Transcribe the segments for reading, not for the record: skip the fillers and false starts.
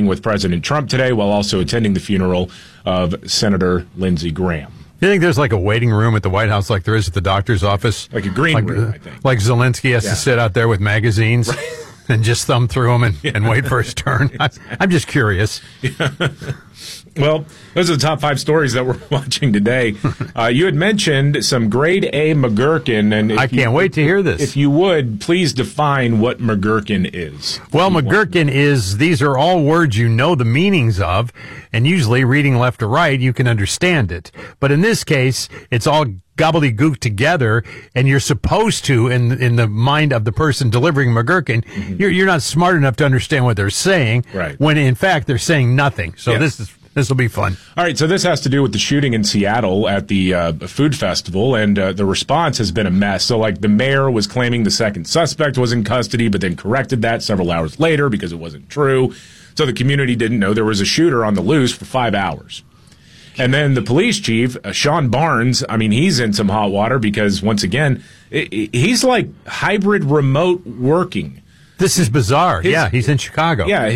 with President Trump today while also attending the funeral of Senator Lindsey Graham. You think there's like a waiting room at the White House like there is at the doctor's office? Like a green room, I think. Like Zelensky has to sit out there with magazines and just thumb through them and wait for his turn. I'm just curious. Well, those are the top 5 stories that we're watching today. You had mentioned some grade A McGurkin. And I can't wait to hear this. If you would, please define what McGurkin is. Well, McGurkin is, these are all words you know the meanings of, and usually reading left to right, you can understand it. But in this case, it's all gobbledygook together, and you're supposed to, in the mind of the person delivering McGurkin, you're not smart enough to understand what they're saying, when in fact they're saying nothing. So this will be fun. All right, so this has to do with the shooting in Seattle at the food festival, and the response has been a mess. So, like, the mayor was claiming the second suspect was in custody, but then corrected that several hours later because it wasn't true. So the community didn't know there was a shooter on the loose for 5 hours. And then the police chief, Sean Barnes, I mean, he's in some hot water because, once again, he's like hybrid remote working. This is bizarre. He's in Chicago. Yeah,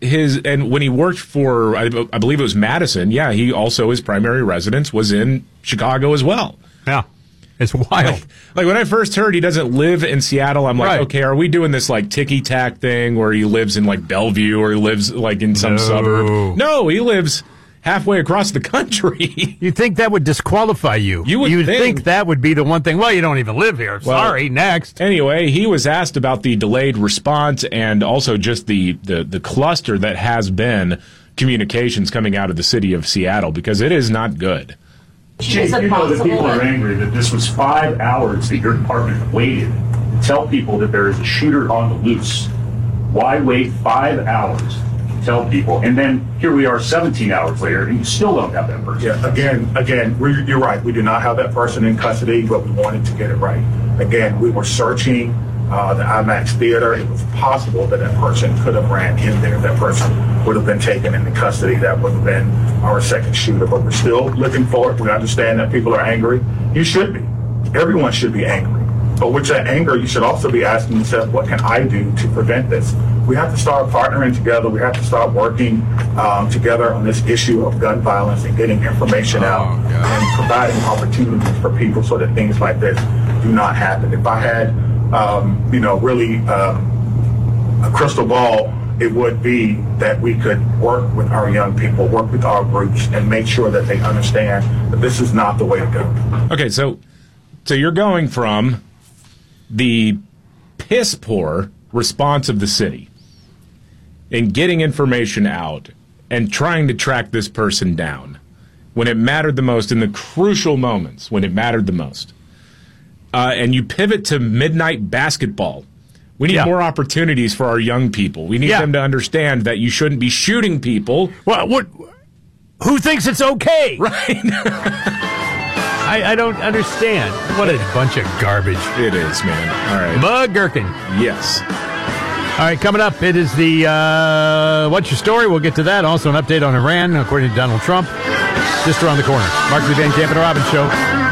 and when he worked for, I believe it was Madison, he also, his primary residence was in Chicago as well. Yeah. It's wild. Like when I first heard he doesn't live in Seattle, I'm like, okay, are we doing this like ticky-tack thing where he lives in like Bellevue or he lives like in some suburb? No, he lives halfway across the country. You'd think that would disqualify you. You'd think that would be the one thing. Well, you don't even live here. Sorry, next. Anyway, he was asked about the delayed response and also just the cluster that has been communications coming out of the city of Seattle, because it is not good. Chief, you know that people are angry that this was 5 hours that your department waited to tell people that there is a shooter on the loose. Why wait 5 hours to tell people? And then here we are 17 hours later, and you still don't have that person. Yeah, again, you're right. We do not have that person in custody, but we wanted to get it right. Again, we were searching the IMAX theater. It was possible that that person could have ran in there. That person would have been taken into custody. That would have been our second shooter. But we're still looking for it. We understand that people are angry. You should be. Everyone should be angry. But with that anger, you should also be asking yourself, what can I do to prevent this? We have to start partnering together. We have to start working together on this issue of gun violence and getting information out and providing opportunities for people so that things like this do not happen. If I had really a crystal ball, it would be that we could work with our young people, work with our groups, and make sure that they understand that this is not the way to go. Okay, so you're going from the piss poor response of the city in getting information out and trying to track this person down when it mattered the most, in the crucial moments when it mattered the most. And you pivot to midnight basketball. We need more opportunities for our young people. We need them to understand that you shouldn't be shooting people. Well, who thinks it's okay? Right. I don't understand. What a bunch of garbage. It is, man. All right. McGurkin. Yes. All right, coming up, it is the What's Your Story? We'll get to that. Also an update on Iran, according to Donald Trump. Just around the corner. Markley, Van Camp, and Robbins Show.